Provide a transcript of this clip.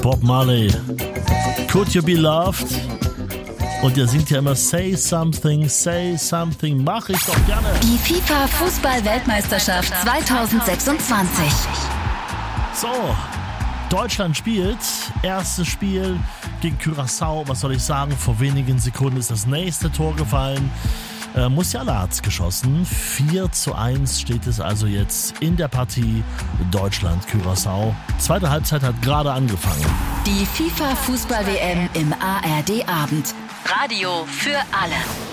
Bob Marley, Could You Be Loved? Und er singt ja immer Say Something, mach ich doch gerne. Die FIFA-Fußball-Weltmeisterschaft 2026. So, Deutschland spielt. Erstes Spiel gegen Curaçao. Was soll ich sagen? Vor wenigen Sekunden ist das nächste Tor gefallen. Musiala hat's geschossen. 4:1 steht es also jetzt in der Partie Deutschland-Curaçao. Zweite Halbzeit hat gerade angefangen. Die FIFA-Fußball-WM im ARD-Abend. Radio für alle.